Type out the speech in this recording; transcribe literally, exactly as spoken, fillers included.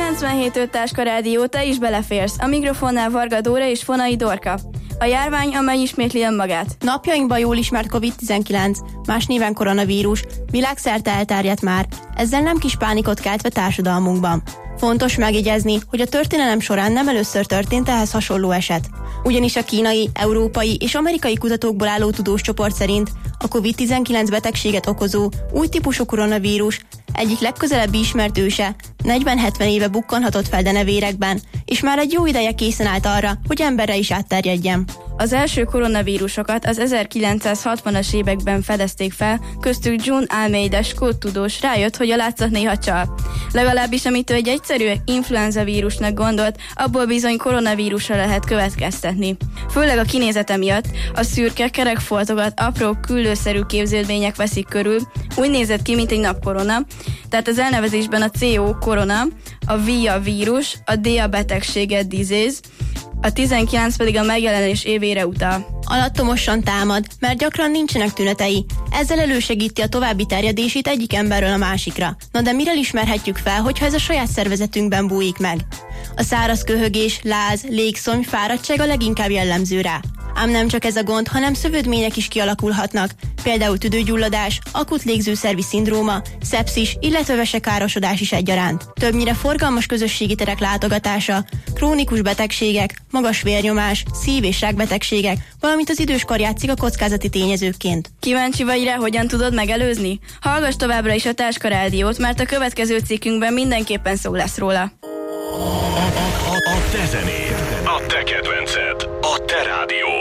kilencvenhét öt Táska Rádió, te is beleférsz. A mikrofonnál Varga Dóra és Fonai Dorka. A járvány, amely ismétli önmagát. Napjainkban jól ismert kovid tizenkilenc, más néven koronavírus, világszerte elterjedt már, ezzel nem kis pánikot keltve társadalmunkban. Fontos megjegyezni, hogy a történelem során nem először történt ehhez hasonló eset. Ugyanis a kínai, európai és amerikai kutatókból álló tudós csoport szerint a kovid tizenkilenc betegséget okozó új típusú koronavírus egyik legközelebbi ismert őse negyven-hetven éve bukkanhatott fel denevérekben, és már egy jó ideje készen állt arra, hogy emberre is átterjedjen. Az első koronavírusokat az ezerkilencszázhatvanas években fedezték fel, köztük John Almeida skót tudós rájött, hogy a látszat néha csal. Legalábbis amit ő egy egyszerű influenza vírusnak gondolt, abból bizony koronavírusra lehet következtetni. Főleg a kinézete miatt a szürke, kerek foltokat apró, küllőszerű képződmények veszik körül, úgy nézett ki, mint egy napkorona, tehát az elnevezésben a C O korona, a V a vírus, a D a betegséget disease, a tizenkilenc pedig a megjelenés évére utal. Alattomosan támad, mert gyakran nincsenek tünetei. Ezzel elősegíti a további terjedését egyik emberről a másikra. Na de miről ismerhetjük fel, hogyha ez a saját szervezetünkben bújik meg? A száraz köhögés, láz, légszomj, fáradtság a leginkább jellemző rá. Ám nem csak ez a gond, hanem szövődmények is kialakulhatnak, például tüdőgyulladás, akut légzőszervi szindróma, szepszis, illetve vesekárosodás is egyaránt. Többnyire forgalmas közösségi terek látogatása, krónikus betegségek, magas vérnyomás, szív- és rákbetegségek, valamint az időskor játszik a kockázati tényezőkként. Kíváncsi vagy rá, hogyan tudod megelőzni? Hallgass továbbra is a Táska Rádiót, mert a következő cikkünkben mindenképpen szó lesz róla. A, a, a te zenéd, a te kedvenced, a te rádió.